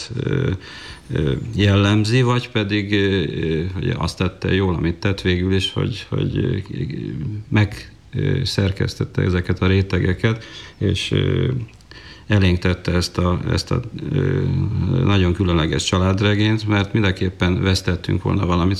történetet jellemzi, vagy pedig hogy azt tette jól, amit tett végül is, hogy megszerkesztette ezeket a rétegeket, és elénk tette ezt a nagyon különleges családregényt, mert mindenképpen vesztettünk volna valamit.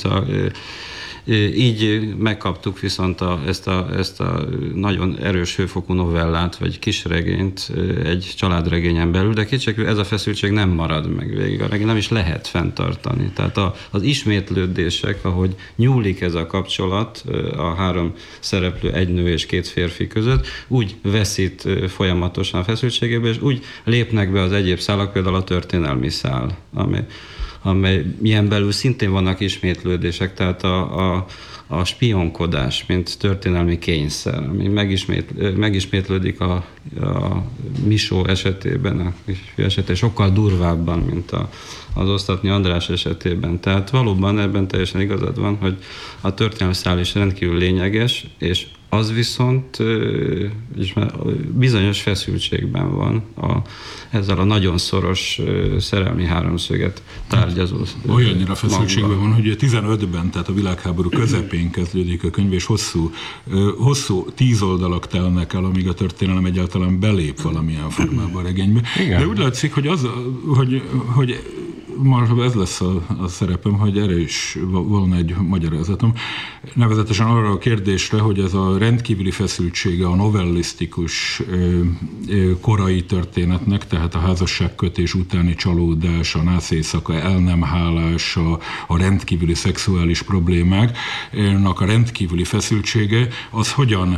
Így megkaptuk viszont ezt a nagyon erős hőfokú novellát, vagy kisregényt egy családregényen belül, de kétségkívül ez a feszültség nem marad meg végig. A regény nem is lehet fenntartani. Tehát az ismétlődések, ahogy nyúlik ez a kapcsolat a 3 szereplő, egy nő és 2 férfi között, úgy veszít folyamatosan a feszültségébe, és úgy lépnek be az egyéb szálak, például a történelmi szál, amely milyen belül szintén vannak ismétlődések, tehát a spionkodás, mint történelmi kényszer, ami megismétlődik a Misó esetében, a kisfiú esetében sokkal durvábban, mint az Osztatni András esetében. Tehát valóban ebben teljesen igazad van, hogy a történelmi szál is rendkívül lényeges, és az viszont bizonyos feszültségben van ezzel a nagyon szoros szerelmi háromszöget tárgyazó. Olyannyira feszültségben van, hogy 15-ben, tehát a világháború közepén kezdődik a könyv, és hosszú 10 oldalak telnek el, amíg a történelem egyáltalán belép valamilyen formában a regénybe. Igen. De úgy látszik, hogy már ez lesz a szerepem, hogy erre is volna egy magyarázatom. Nevezetesen arra a kérdésre, hogy ez a rendkívüli feszültsége a novellisztikus korai történetnek, tehát a házasságkötés utáni csalódás, a nász éjszaka, el nem hálás, a rendkívüli szexuális problémáknak a rendkívüli feszültsége, az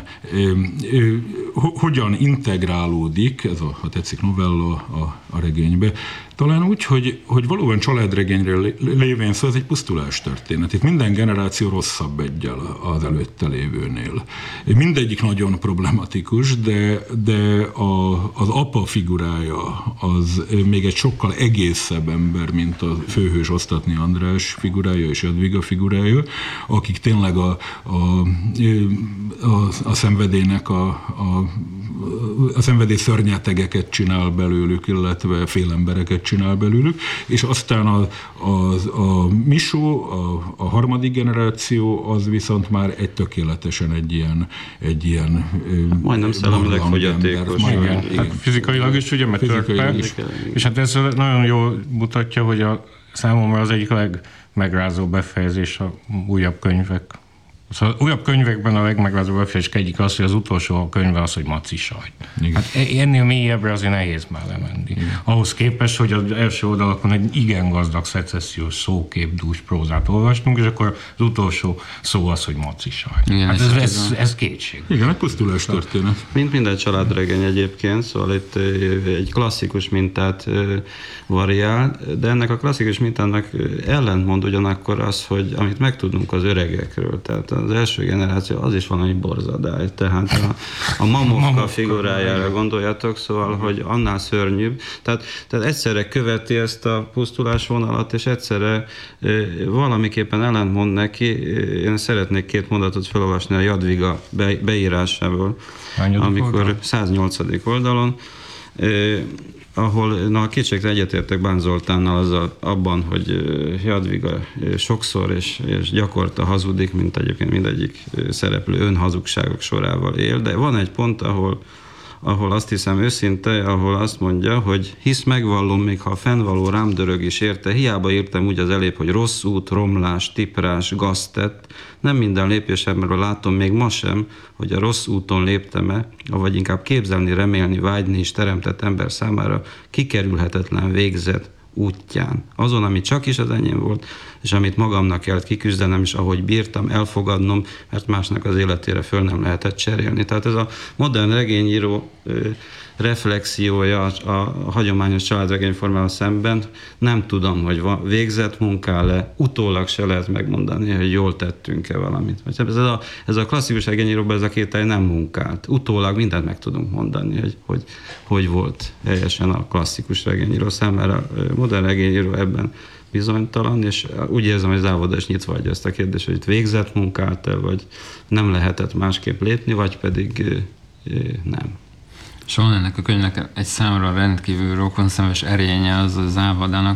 hogyan integrálódik, ez ha tetszik novella a regénybe, talán úgy, hogy valóban családregényről lévén szó, ez egy pusztulás történet. Itt minden generáció rosszabb egyel az előtte lévőnél. Mindegyik nagyon problematikus, de az apa figurája az még egy sokkal egészebb ember, mint a főhős Osztatni András figurája és Jadviga figurája, akik tényleg a szenvedélynek a szenvedély szörnyetegeket csinál belőlük, illetve félembereket csinál belőlük, és aztán a Misó, a harmadik generáció, az viszont már tökéletesen egy ilyen majdnem szellemileg fogyatékos. Hát fizikailag is, ugye, mert törpe, és hát ez nagyon jól mutatja, hogy számomra az egyik legmegrázóbb befejezés a újabb könyvek. Szóval újabb könyvekben a legmegrázóbb befejezés egyik az, hogy az utolsó könyve az, hogy Maci sajt. Hát ennél mélyebbre azért nehéz már lemenni. Igen. Ahhoz képest, hogy az első oldalakon egy igen gazdag, szecessziós szóképdús prózát olvastunk, és akkor az utolsó szó az, hogy Maci sajt. Igen, hát ez kétség. Igen, egy pusztulás történet. Mint minden családregény egyébként, szóval itt egy klasszikus mintát variál, de ennek a klasszikus mintának ellentmond ugyanakkor az, hogy amit megtudunk az öregekről, tehát az első generáció az is valami borzadály, tehát a Mamovka figurájára gondoljatok, szóval, hogy annál szörnyűbb. Tehát egyszerre követi ezt a pusztulás vonalat, és egyszerre valamiképpen ellentmond neki. Én szeretnék 2 mondatot felolvasni a Jadviga beírásából, amikor 108. oldalon, ahol kétségtelen egyetértek Bán Zoltánnal abban, hogy Jadviga sokszor és gyakorta hazudik, mint egyébként mindegyik szereplő önhazugságok sorával él, de van egy pont, ahol azt hiszem őszinte, ahol azt mondja, hogy hisz megvallom, még ha a fennvaló rám dörög is érte, hiába írtam úgy az elébb, hogy rossz út, romlás, tiprás, gaztett, nem minden lépésemről látom még ma sem, hogy a rossz úton léptem-e, vagy inkább képzelni, remélni, vágyni is teremtett ember számára kikerülhetetlen végzet útján. Azon, ami csak is az enyém volt, és amit magamnak kellett kiküzdenem, és ahogy bírtam elfogadnom, mert másnak az életére föl nem lehetett cserélni. Tehát ez a modern regényíró reflexiója a hagyományos családregényformával szemben, nem tudom, hogy végzett munkál-e, utólag se lehet megmondani, hogy jól tettünk-e valamit. Ez a klasszikus regényíróban ez a kételj nem munkált. Utólag mindent meg tudunk mondani, hogy volt helyesen a klasszikus regényíró számára. Modern regényíró ebben bizonytalan, és úgy érzem, hogy Závoda is nyitva hagyja ezt a kérdést, hogy itt végzett munkált-e, vagy nem lehetett másképp lépni, vagy pedig nem. És van ennek a könyvnek egy számra rendkívül rokonszenves erénye az a Závodának,